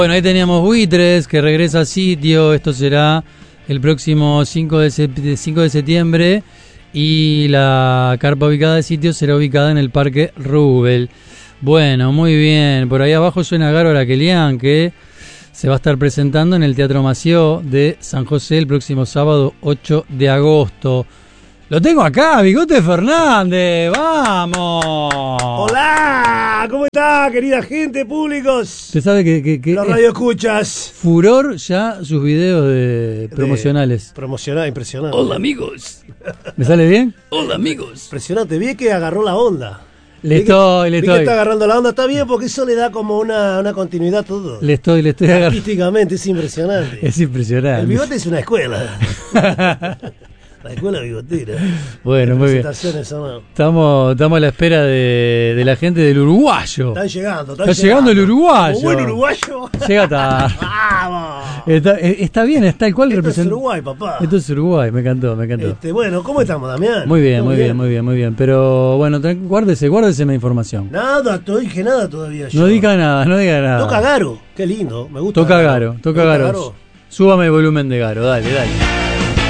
Bueno, ahí teníamos Buitres, que regresa a sitio. Esto será el próximo 5 de septiembre. Y la carpa ubicada de sitio será ubicada en el Parque Rubel. Bueno, muy bien. Por ahí abajo suena Garo Araquelián, que se va a estar presentando en el Teatro Mació de San José el próximo sábado 8 de agosto. Lo tengo acá, Bigote Fernández, ¡vamos! ¡Hola! ¿Cómo está, querida gente, públicos? Usted sabe que los radioescuchas. Furor ya sus videos promocionales. Promocional, impresionante. Hola, amigos. ¿Me sale bien? Hola, amigos. Impresionante, vi que agarró la onda. Le estoy. Vi que está agarrando la onda, está bien, porque eso le da como una continuidad a todo. Le estoy agarrando. Artísticamente es impresionante. Es impresionante. El bigote es una escuela. La escuela bigotera. Bueno, muy bien. Estamos a la espera de la gente del uruguayo. Están llegando. Está llegando el uruguayo. Un buen uruguayo. Llega tarde. ¡Vamos! Está bien, está el cual representa. Esto es Uruguay, papá. Esto es Uruguay, me encantó. Bueno, ¿cómo estamos, Damián? Muy bien. Pero bueno, guárdese la información. Nada, no dije nada todavía. No diga nada. Toca Garo, qué lindo, me gusta. Toca Garo. Súbame el volumen de Garo, dale.